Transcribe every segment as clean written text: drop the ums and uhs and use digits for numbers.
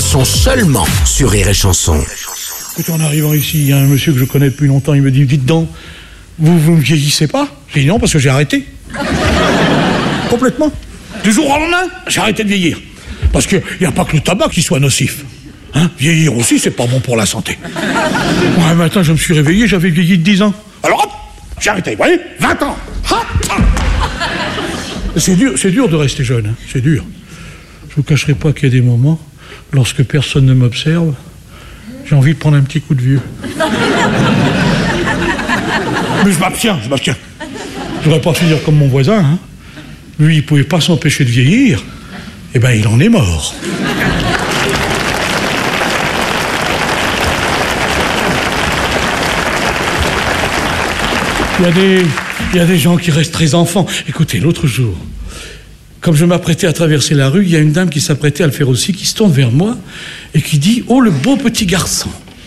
sont seulement sur Rire et Chanson. Écoute, en arrivant ici, il y a un monsieur que je connais depuis longtemps, il me dit, dites donc, vous ne vieillissez pas? J'ai dit non, parce que j'ai arrêté. Complètement. Du jour au lendemain, j'ai arrêté de vieillir. Parce qu'il n'y a pas que le tabac qui soit nocif. Hein, vieillir aussi, c'est pas bon pour la santé. Moi, un matin, je me suis réveillé, j'avais vieilli de 10 ans. Alors hop, j'ai arrêté, vous voyez, 20 ans. Hop, hop. C'est dur de rester jeune, hein, c'est dur. Je vous cacherai pas qu'il y a des moments, lorsque personne ne m'observe, j'ai envie de prendre un petit coup de vieux. Mais je m'abstiens. Je voudrais pas finir comme mon voisin, hein. Lui, il pouvait pas s'empêcher de vieillir. Eh ben, il en est mort. Il y a des gens qui restent très enfants. Écoutez, l'autre jour, comme je m'apprêtais à traverser la rue, il y a une dame qui s'apprêtait à le faire aussi, qui se tourne vers moi et qui dit « Oh, le beau petit garçon !»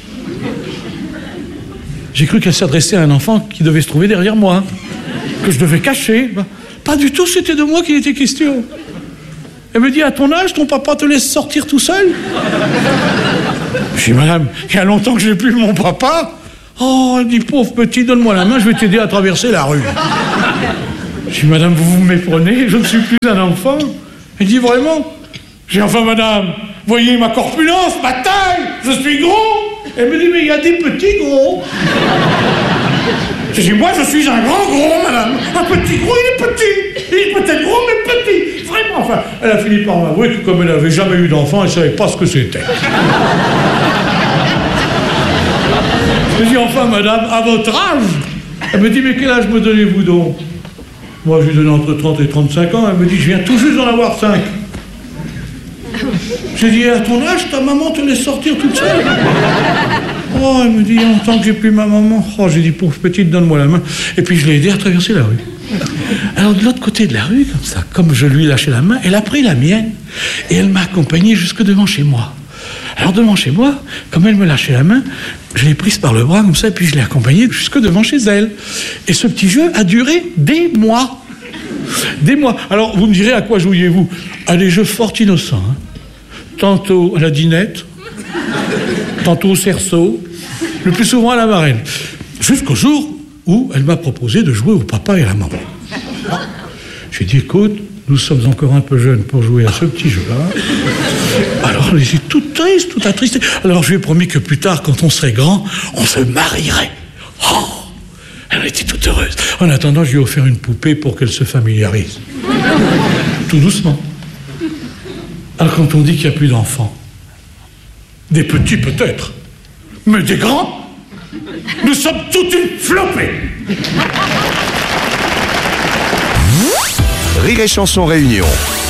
J'ai cru qu'elle s'adressait à un enfant qui devait se trouver derrière moi, que je devais cacher. Pas du tout, c'était de moi qu'il était question. Elle me dit, à ton âge, ton papa te laisse sortir tout seul? Je dis, madame, il y a longtemps que je n'ai plus mon papa. Oh, elle dit, pauvre petit, donne-moi la main, je vais t'aider à traverser la rue. Je dis, madame, vous me méprenez, je ne suis plus un enfant. Elle dit, vraiment? J'ai dit, enfin, madame, voyez ma corpulence, ma taille, je suis gros. Elle me dit, mais il y a des petits gros. Je dis, moi, je suis un grand gros, madame. Un petit gros, il est petit. Il est peut-être gros, mais petit. Vraiment, enfin, elle a fini par m'avouer que comme elle n'avait jamais eu d'enfant, elle ne savait pas ce que c'était. Je dis, enfin, madame, à votre âge? Elle me dit, mais quel âge me donnez-vous donc? Moi, je lui donne entre 30 et 35 ans. Elle me dit, je viens tout juste d'en avoir 5. J'ai dit, à ton âge, ta maman te laisse sortir toute seule? Oh, elle me dit, en tant que j'ai plus ma maman. Oh, j'ai dit, pauvre petite, donne-moi la main. Et puis je l'ai aidée à traverser la rue. Alors de l'autre côté de la rue, comme ça, comme je lui ai lâché la main, elle a pris la mienne et elle m'a accompagné jusque devant chez moi. Alors devant chez moi, comme elle me lâchait la main, je l'ai prise par le bras comme ça, et puis je l'ai accompagnée jusque devant chez elle. Et ce petit jeu a duré des mois. Des mois. Alors vous me direz, à quoi jouiez-vous? À des jeux fort innocents. Hein. Tantôt à la dinette, tantôt au cerceau, le plus souvent à la marelle. Jusqu'au jour où elle m'a proposé de jouer au papa et à la maman. J'ai dit, écoute, nous sommes encore un peu jeunes pour jouer à ce petit jeu-là. Alors elle était toute triste, toute attristée. Alors je lui ai promis que plus tard, quand on serait grand, on se marierait. Oh, elle était toute heureuse. En attendant, je lui ai offert une poupée pour qu'elle se familiarise. Tout doucement. Alors quand on dit qu'il n'y a plus d'enfants, des petits peut-être, mais des grands, nous sommes toute une flopée. Rire et Chanson Réunion.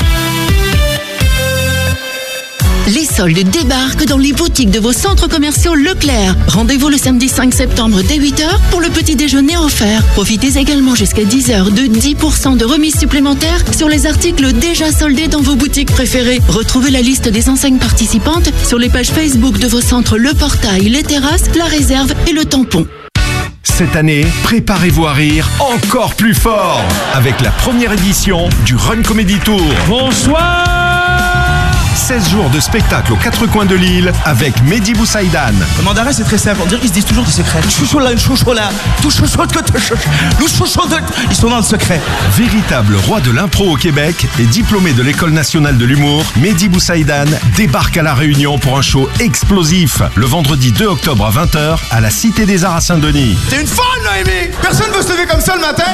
Les soldes débarquent dans les boutiques de vos centres commerciaux Leclerc. Rendez-vous le samedi 5 septembre dès 8h pour le petit déjeuner offert. Profitez également jusqu'à 10h de 10% de remise supplémentaire sur les articles déjà soldés dans vos boutiques préférées. Retrouvez la liste des enseignes participantes sur les pages Facebook de vos centres Le Portail, Les Terrasses, La Réserve et Le Tampon. Cette année, préparez-vous à rire encore plus fort avec la première édition du Run Comedy Tour. Bonsoir! 16 jours de spectacle aux quatre coins de l'île avec Mehdi Boussaïdan. Le mandarin, c'est très simple. On dirait qu'ils se disent toujours des secrets. Chouchou là, chouchou là. Tout chouchou que tu chouchou. Ils sont dans le secret. Véritable roi de l'impro au Québec et diplômé de l'École nationale de l'humour, Mehdi Boussaïdan débarque à La Réunion pour un show explosif le vendredi 2 octobre à 20h à la Cité des Arts à Saint-Denis. T'es une folle, Noémie! Personne ne veut se lever comme ça le matin?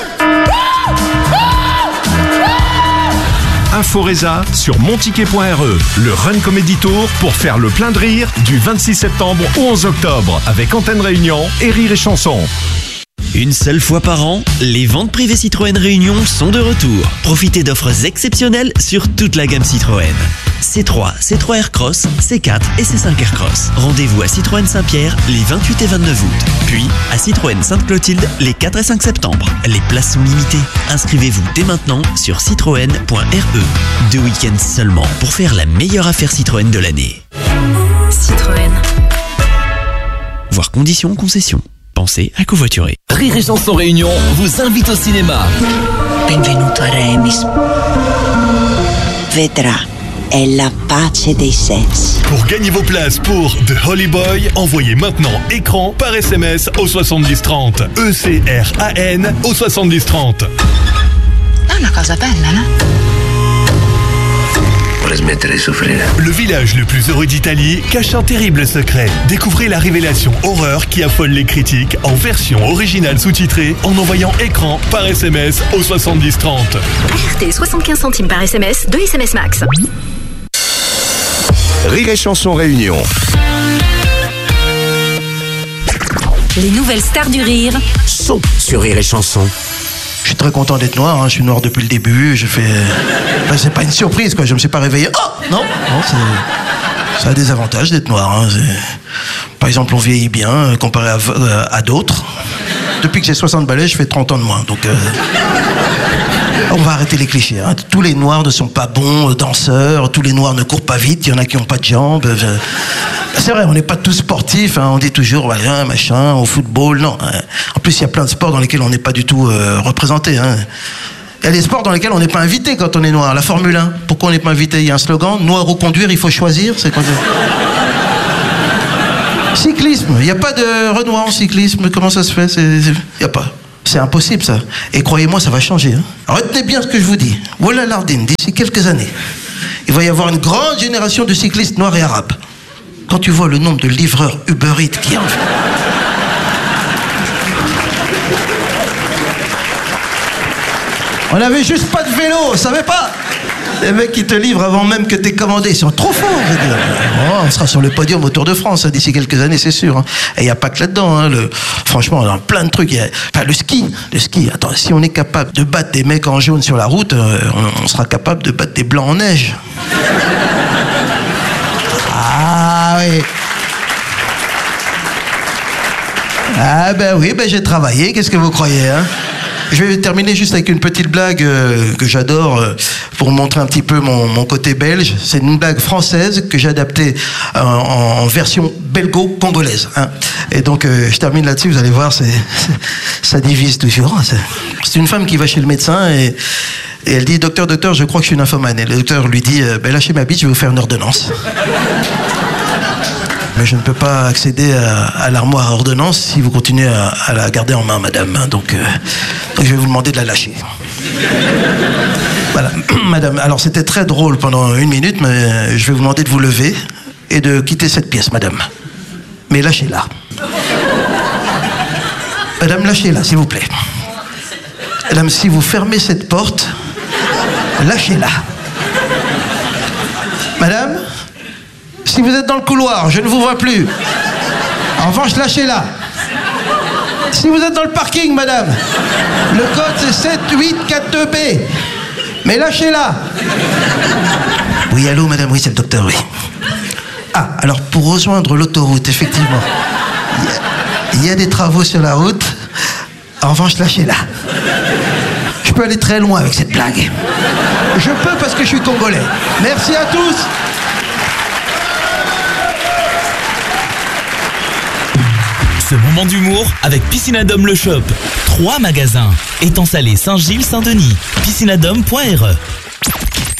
Inforesa sur monticket.re. Le Run Comedy Tour pour faire le plein de rire du 26 septembre au 11 octobre avec Antenne Réunion et Rire et Chanson. Une seule fois par an, les ventes privées Citroën Réunion sont de retour. Profitez d'offres exceptionnelles sur toute la gamme Citroën. C3, C3 Aircross, C4 et C5 Aircross. Rendez-vous à Citroën Saint-Pierre les 28 et 29 août. Puis à Citroën Sainte-Clotilde les 4 et 5 septembre. Les places sont limitées. Inscrivez-vous dès maintenant sur citroën.re. 2 week-ends seulement pour faire la meilleure affaire Citroën de l'année. Citroën. Voir conditions, concessions. Pensez à covoiturer. Rire et Chanson Réunion vous invite au cinéma. Benvenuto a Remis. Vedrà. è la pace dei sessi. Pour gagner vos places pour The Holy Boy, envoyez maintenant écran par SMS au 7030. ECRAN au 7030. È una cosa bella, no? Le village le plus heureux d'Italie cache un terrible secret. Découvrez la révélation horreur qui affole les critiques en version originale sous-titrée en envoyant écran par SMS au 7030. RT 75 centimes par SMS, 2 SMS max. Rire et Chanson Réunion. Les nouvelles stars du rire Sont sur Rire et Chanson. Je suis très content d'être noir, hein. Je suis noir depuis le début, je fais... Enfin, c'est pas une surprise, quoi, je me suis pas réveillé. Oh non, ça a des avantages d'être noir, hein. Par exemple, on vieillit bien comparé à d'autres. Depuis que j'ai 60 balais, je fais 30 ans de moins, donc... On va arrêter les clichés, hein. Tous les noirs ne sont pas bons danseurs, tous les noirs ne courent pas vite, il y en a qui n'ont pas de jambes... C'est vrai, on n'est pas tous sportifs, hein, on dit toujours, voilà, machin, au football, non. Hein. En plus, il y a plein de sports dans lesquels on n'est pas du tout représenté. Hein. Il y a des sports dans lesquels on n'est pas invité quand on est noir. La Formule 1, pourquoi on n'est pas invité? Il y a un slogan, noir au conduire, il faut choisir. C'est quoi Cyclisme, il n'y a pas de Renoir en cyclisme, comment ça se fait? Il n'y a pas. C'est impossible, ça. Et croyez-moi, ça va changer. Hein. Retenez bien ce que je vous dis. Voilà Lardine, d'ici quelques années, il va y avoir une grande génération de cyclistes noirs et arabes. Quand tu vois le nombre de livreurs Uber Eats qui en fait... On n'avait juste pas de vélo, on savait pas. Les mecs qui te livrent avant même que t'aies commandé, ils sont trop forts, je veux dire. Oh, on sera sur le podium au Tour de France hein, d'ici quelques années, c'est sûr. Hein. Et il n'y a pas que là-dedans. Hein, franchement, on a plein de trucs. Enfin, le ski. Attends, si on est capable de battre des mecs en jaune sur la route, on sera capable de battre des blancs en neige. Ah oui. Ah ben oui, ben j'ai travaillé, qu'est-ce que vous croyez hein? Je vais terminer juste avec une petite blague que j'adore pour montrer un petit peu mon côté belge. C'est une blague française que j'ai adaptée en version belgo-congolaise. Hein. Et donc je termine là-dessus, vous allez voir, ça divise toujours. C'est une femme qui va chez le médecin et elle dit « Docteur, je crois que je suis nymphomane ». Et le docteur lui dit « Lâchez ma bite, je vais vous faire une ordonnance ». Mais je ne peux pas accéder à l'armoire à ordonnance si vous continuez à la garder en main, madame. Donc je vais vous demander de la lâcher. Voilà, madame. Alors c'était très drôle pendant 1 minute, mais je vais vous demander de vous lever et de quitter cette pièce, madame. Mais lâchez-la. Madame, lâchez-la, s'il vous plaît. Madame, si vous fermez cette porte, lâchez-la. Madame, si vous êtes dans le couloir, je ne vous vois plus. En revanche, lâchez-la. Si vous êtes dans le parking, madame, le code c'est 7842B. Mais lâchez-la. Oui, allô, madame, oui, c'est le docteur, oui. Ah, alors pour rejoindre l'autoroute, effectivement, il y a des travaux sur la route. En revanche, lâchez-la. Je peux aller très loin avec cette blague. Je peux parce que je suis congolais. Merci à tous. Ce moment d'humour avec Piscinadome le Shop. 3 magasins. Étang Salé, Saint-Gilles, Saint-Denis. Piscinadome.re